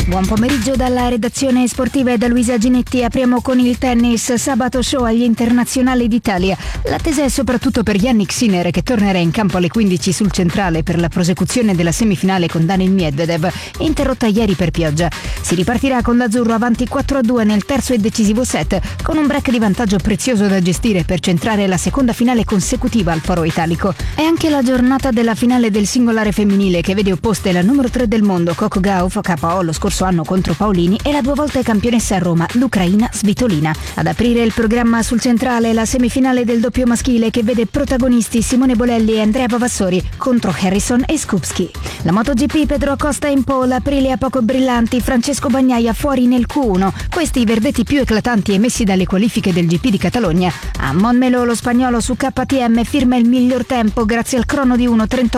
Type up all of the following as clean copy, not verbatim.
Buon pomeriggio dalla redazione sportiva e da Luisa Ginetti. Apriamo con il tennis. Sabato show agli internazionali d'Italia. L'attesa è soprattutto per Jannik Sinner, che tornerà in campo alle 15 sul centrale per la prosecuzione della semifinale con Daniil Medvedev, interrotta ieri per pioggia. Si ripartirà con l'azzurro avanti 4-2 nel terzo e decisivo set, con un break di vantaggio prezioso da gestire per centrare la seconda finale consecutiva al foro italico. È anche la giornata della finale del singolare femminile, che vede opposte la numero 3 del mondo Coco Gauff, KO lo scorso anno contro Paolini, e la 2 volte campionessa a Roma, l'ucraina Svitolina. Ad aprire il programma sul centrale la semifinale del doppio maschile, che vede protagonisti Simone Bolelli e Andrea Pavassori contro Harrison e Skupski. La MotoGP, Pedro Acosta in pole, Aprilia poco brillanti, Francesco Bagnaia fuori nel Q1. Questi i verdetti più eclatanti emessi dalle qualifiche del GP di Catalogna. A Montmelò lo spagnolo su KTM firma il miglior tempo grazie al crono di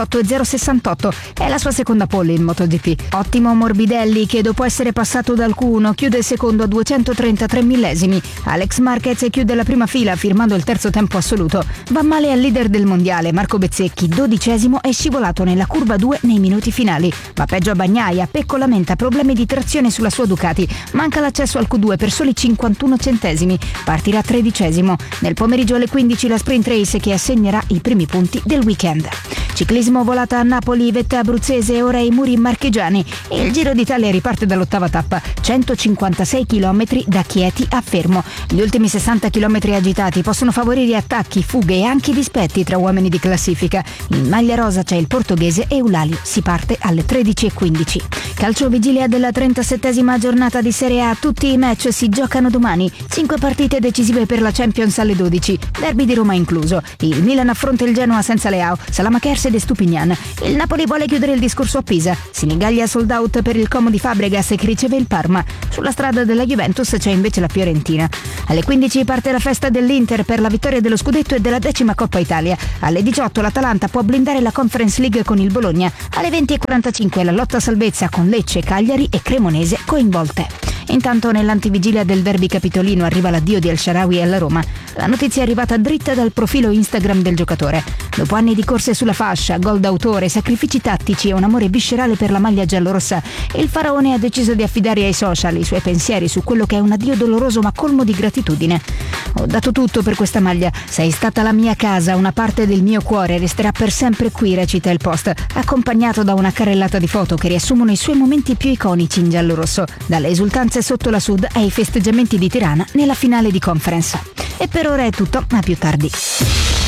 1:38.068. È la sua seconda pole in MotoGP. Ottimo Morbidelli, che dopo essere passato dal Q1 chiude il secondo a 233 millesimi. Alex Marquez chiude la prima fila firmando il terzo tempo assoluto. Va male al leader del mondiale Marco Bezzecchi, 12° è scivolato nella curva 2 nei minuti finali. Va peggio a Bagnaia, Pecco lamenta problemi di trazione sulla sua Ducati, manca l'accesso al Q2 per soli 51 centesimi, partirà 13°. Nel pomeriggio alle 15 la sprint race che assegnerà i primi punti del weekend. Ciclismo, volata a Napoli, vetta abruzzese e ora i muri marchigiani. Il Giro d'Italia riparte dall'8ª tappa, 156 km da Chieti a Fermo. Gli ultimi 60 km agitati possono favorire attacchi, fughe e anche dispetti tra uomini di classifica. In maglia rosa c'è il portoghese Eulalio, si parte alle 13:15. Calcio vigilia della 37ª giornata di Serie A, tutti i match si giocano domani. 5 partite decisive per la Champions alle 12, derby di Roma incluso. Il Milan affronta il Genoa senza Leao, Salamakers ed Estupignan. Il Napoli vuole chiudere il discorso a Pisa. Sinigaglia sold out per il Como di Fabregas che riceve il Parma. Sulla strada della Juventus c'è invece la Fiorentina. Alle 15 parte la festa dell'Inter per la vittoria dello scudetto e della 10ª Coppa Italia. Alle 18 l'Atalanta può blindare la Conference League con il Bologna. Alle 20:45 la lotta a salvezza con Lecce, Cagliari e Cremonese coinvolte. Intanto nell'antivigilia del derby capitolino arriva l'addio di El Shaarawy alla Roma. La notizia è arrivata dritta dal profilo Instagram del giocatore. Dopo anni di corse sulla fascia, gol d'autore, sacrifici tattici e un amore viscerale per la maglia giallorossa, il faraone ha deciso di affidare ai social i suoi pensieri su quello che è un addio doloroso ma colmo di gratitudine. Ho dato tutto per questa maglia, sei stata la mia casa, una parte del mio cuore, resterà per sempre qui, recita il post, accompagnato da una carrellata di foto che riassumono i suoi momenti più iconici in giallorosso, dalle esultanze sotto la Sud ai festeggiamenti di Tirana nella finale di Conference. E per ora è tutto, a più tardi.